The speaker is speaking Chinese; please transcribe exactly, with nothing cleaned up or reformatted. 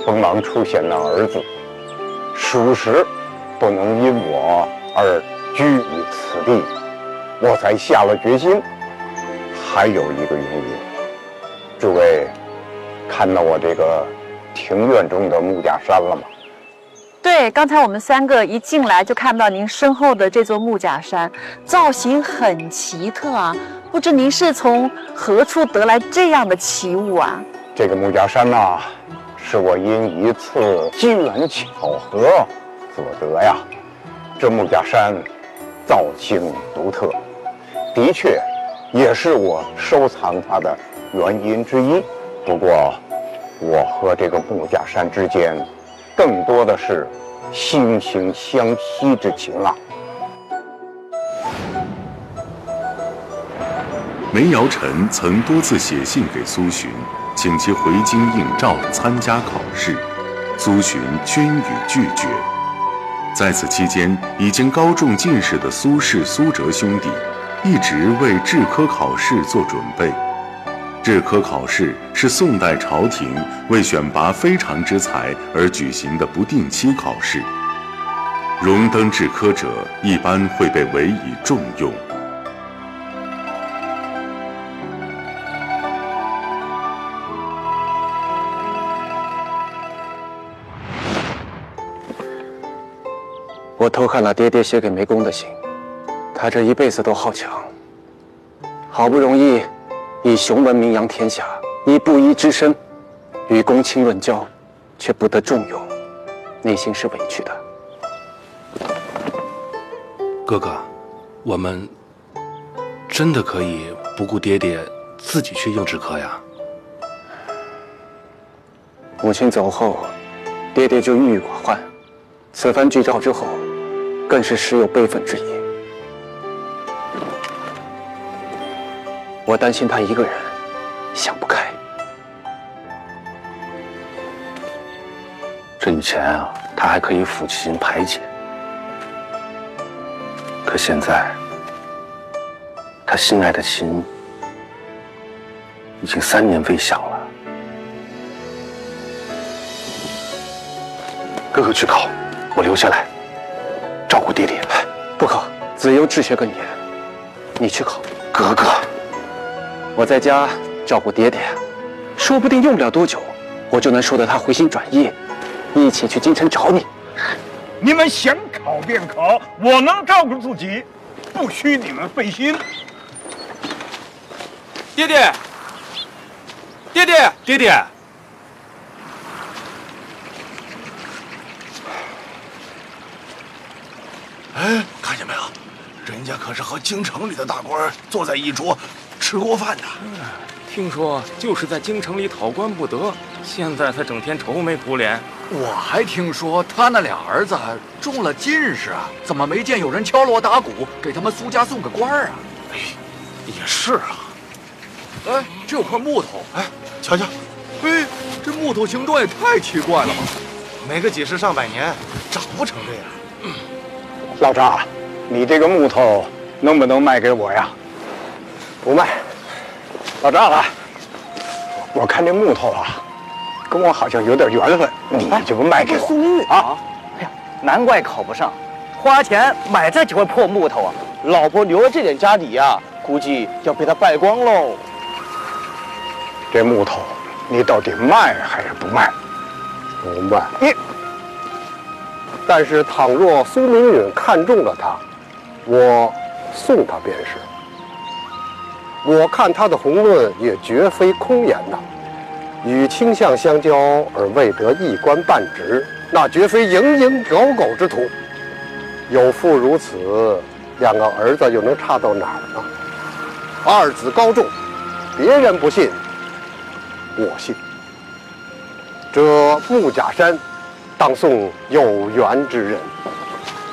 锋芒出现的儿子，属实不能因我而居于此地。我才下了决心。还有一个原因，诸位看到我这个庭院中的木架山了吗？ 对，刚才我们三个一进来就看到您身后的这座木架山，造型很奇特啊！不知您是从何处得来这样的奇物啊？ 这个木架山呐、啊，是我因一次机缘巧合所得呀。这木架山造型独特，的确也是我收藏它的原因之一。不过，我和这个木架山之间，更多的是惺惺相惜之情啊。 梅尧臣曾多次写信给苏洵，请其回京应召参加考试，苏洵均予拒绝。在此期间，已经高中进士的苏轼、苏辙兄弟一直为制科考试做准备。制科考试是宋代朝廷为选拔非常之才而举行的不定期考试，荣登制科者一般会被委以重用。 我偷看了爹爹写给梅公的信，他这一辈子都好强，好不容易以雄文名扬天下，以布衣之身与公卿论交，却不得重用，内心是委屈的。 哥哥，我们真的可以不顾爹爹，自己去应制科呀？ 母亲走后，爹爹就郁郁寡欢，此番剧召之后，更是实有悲愤之意。我担心他一个人想不开。 这以前啊，他还可以抚其心排解，可现在，他心爱的琴已经三年未响了。哥哥去考，我留下来照顾爹爹。 不可，子由治学更严，你去考。 哥哥， 我在家照顾爹爹，说不定用不了多久，我就能说得他回心转意，一起去京城找你。 你们想考便考，我能照顾自己，不需你们费心。 爹爹，爹爹， 爹爹， 哎，看见没有？人家可是和京城里的大官坐在一桌吃过饭的。 听说就是在京城里讨官不得，现在才整天愁眉苦脸。 我还听说他那俩儿子中了进士啊，怎么没见有人敲锣打鼓给他们苏家送个官啊？ 哎，也是啊。 哎，这有块木头， 哎，瞧瞧， 哎，这木头形状也太奇怪了吧！ 没个几十上百年，长不成这样。 嗯、老张，你这个木头能不能卖给我呀？不卖。老张啊，我看这木头啊，跟我好像有点缘分，你就不卖给我？ 苏玉啊！哎呀，难怪考不上，花钱买这几块破木头啊！老婆留了这点家底呀、啊，估计要被他败光喽。 这木头你到底卖还是不卖？ 不卖。你，但是倘若苏明允看中了他，我送他便是。我看他的宏论也绝非空言呐，与卿相相交而未得一官半职，那绝非蝇营狗苟之徒。有妇如此，两个儿子又能差到哪儿呢？二子高中，别人不信，我信。这木甲山，当送有缘之人。